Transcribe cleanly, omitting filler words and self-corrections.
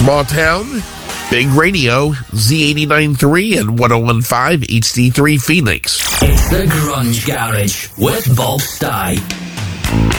Small town, big radio, Z89.3 and 101.5 HD3 Phoenix. It's the Grunge Garage with Bob Stye.